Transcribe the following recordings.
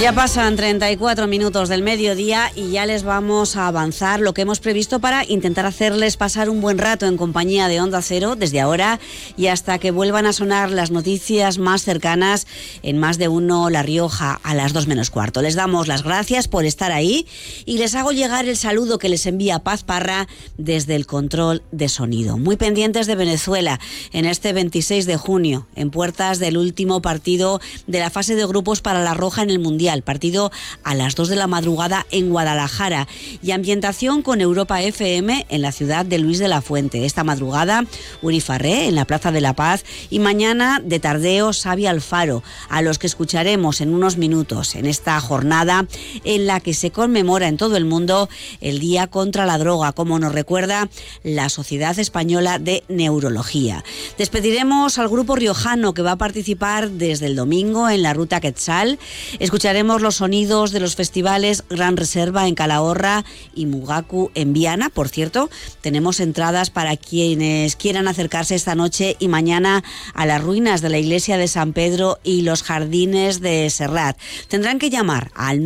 Ya pasan 34 minutos del mediodía y ya les vamos a avanzar lo que hemos previsto para intentar hacerles pasar un buen rato en compañía de Onda Cero desde ahora y hasta que vuelvan a sonar las noticias más cercanas en Más de Uno La Rioja a las 2 menos cuarto. Les damos las gracias por estar ahí y les hago llegar el saludo que les envía Paz Parra desde el control de sonido. Muy pendientes de Venezuela en este 26 de junio, en puertas del último partido de la fase de grupos para la Roja en el Mundial. Partido a las 2 de la madrugada en Guadalajara y ambientación con Europa FM en la ciudad de Luis de la Fuente. Esta madrugada Uri Farré en la Plaza de la Paz y mañana de tardeo Xavi Alfaro, a los que escucharemos en unos minutos en esta jornada en la que se conmemora en todo el mundo el Día contra la Droga, como nos recuerda la Sociedad Española de Neurología. Despediremos al grupo riojano que va a participar desde el domingo en la Ruta Quetzal. Escucharemos los sonidos de los festivales Gran Reserva en Calahorra y Mugaku en Viana. Por cierto, tenemos entradas para quienes quieran acercarse esta noche y mañana a las ruinas de la iglesia de San Pedro y los jardines de Serrat. Tendrán que llamar al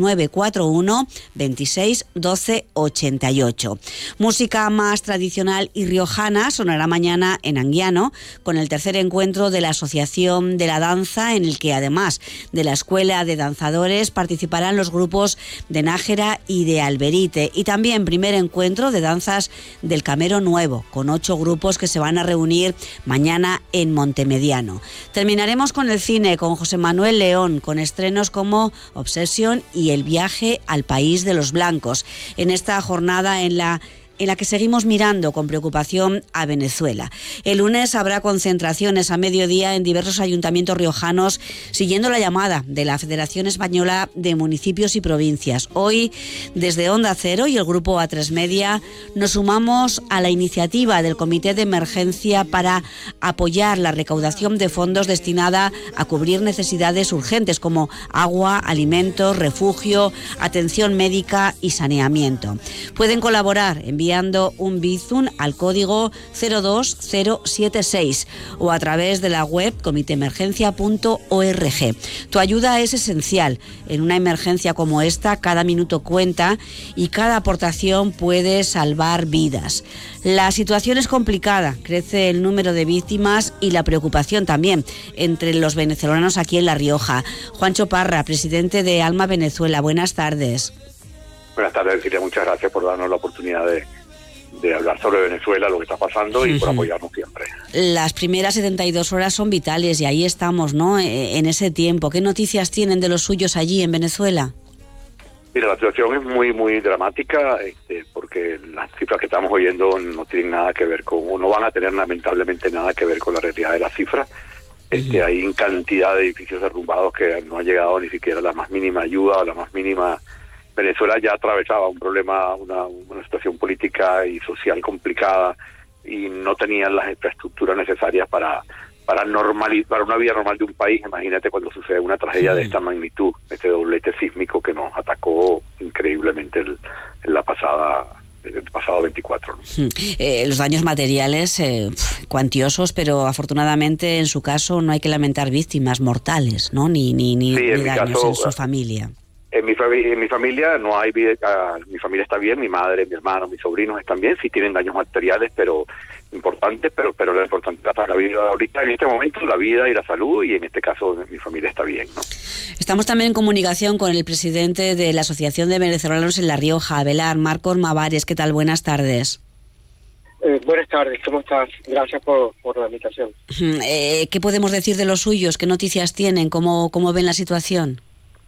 941 26 12 88. Música más tradicional y riojana sonará mañana en Anguiano con el tercer encuentro de la Asociación de la Danza, en el que además de la Escuela de Danzadores participarán los grupos de Nájera y de Alberite, y también primer encuentro de danzas del Camero Nuevo, con 8 grupos que se van a reunir mañana en Montemediano. Terminaremos con el cine, con José Manuel León, con estrenos como Obsession y El viaje al país de los blancos, en esta jornada en la que seguimos mirando con preocupación a Venezuela. El lunes habrá concentraciones a mediodía en diversos ayuntamientos riojanos, siguiendo la llamada de la Federación Española de Municipios y Provincias. Hoy, desde Onda Cero y el grupo A3 Media, nos sumamos a la iniciativa del Comité de Emergencia para apoyar la recaudación de fondos destinada a cubrir necesidades urgentes como agua, alimentos, refugio, atención médica y saneamiento. Pueden colaborar enviando un bizum al código 02076 o a través de la web comiteemergencia.org. Tu ayuda es esencial. En una emergencia como esta, cada minuto cuenta y cada aportación puede salvar vidas. La situación es complicada, crece el número de víctimas y la preocupación también entre los venezolanos aquí en La Rioja. Juancho Parra, presidente de Alma Venezuela, buenas tardes. Buenas tardes, Silvia. Muchas gracias por darnos la oportunidad de hablar sobre Venezuela, lo que está pasando y por apoyarnos siempre. Las primeras 72 horas son vitales y ahí estamos, ¿no? En ese tiempo. ¿Qué noticias tienen de los suyos allí en Venezuela? Mira, la situación es muy, muy dramática, porque las cifras que estamos oyendo no tienen nada que ver con, o no van a tener lamentablemente nada que ver con la realidad de las cifras. Hay cantidad de edificios derrumbados que no ha llegado ni siquiera la más mínima ayuda o la más mínima. Venezuela ya atravesaba un problema, una situación política y social complicada y no tenían las infraestructuras necesarias para normalizar una vida normal de un país. Imagínate cuando sucede una tragedia de esta magnitud, este doblete sísmico que nos atacó increíblemente el pasado 24. ¿No? Los daños materiales cuantiosos, pero afortunadamente en su caso no hay que lamentar víctimas mortales, ¿no? Ni daños en su familia. En mi familia no hay mi familia está bien, mi madre, mi hermano, mis sobrinos están bien, sí tienen daños materiales, pero importantes, pero lo importante es la vida ahorita, en este momento, la vida y la salud, y en este caso mi familia está bien, ¿no? Estamos también en comunicación con el presidente de la Asociación de Venezolanos en La Rioja, Abelar, Marcos Mavares. ¿Qué tal? Buenas tardes. Buenas tardes, ¿cómo estás? Gracias por la invitación. ¿Qué podemos decir de los suyos? ¿Qué noticias tienen? ¿Cómo ven la situación?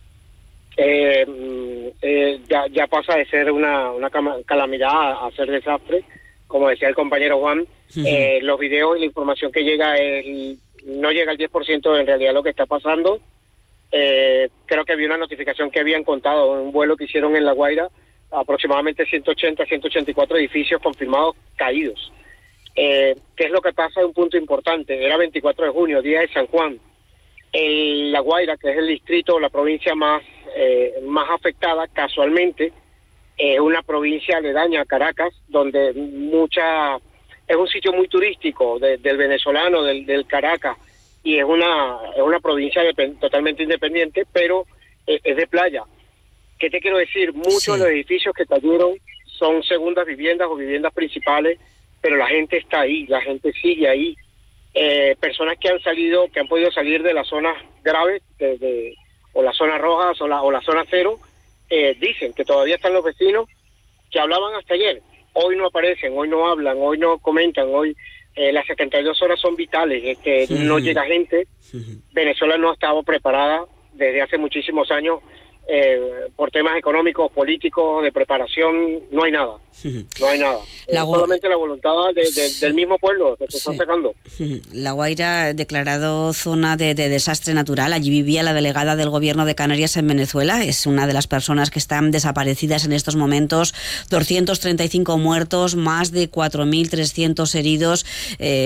Ya pasa de ser una calamidad a ser desastre, como decía el compañero Juan. Los videos y la información que llega no llega al 10% en realidad lo que está pasando. Creo que había una notificación que habían contado un vuelo que hicieron en La Guaira, aproximadamente 180-184 edificios confirmados caídos. ¿Qué es lo que pasa? Un punto importante, era 24 de junio, día de San Juan. La Guaira, que es el distrito, la provincia más afectada, casualmente, es una provincia aledaña a Caracas, donde es un sitio muy turístico del venezolano, del Caracas, y es una provincia totalmente independiente, pero es de playa. ¿Qué te quiero decir? Muchos de los edificios que cayeron son segundas viviendas o viviendas principales, pero la gente está ahí, la gente sigue ahí. Personas que han podido salir de las zonas graves, o las zonas rojas o la zona cero, dicen que todavía están los vecinos que hablaban hasta ayer. Hoy no aparecen, hoy no hablan, hoy no comentan, hoy las 72 horas son vitales, no llega gente. Venezuela no estaba preparada desde hace muchísimos años por temas económicos, políticos, de preparación, no hay nada. No hay nada. Solamente la voluntad del mismo pueblo que se está sacando. La Guaira declarado zona de desastre natural. Allí vivía la delegada del gobierno de Canarias en Venezuela. Es una de las personas que están desaparecidas en estos momentos. 235 muertos, más de 4.300 heridos.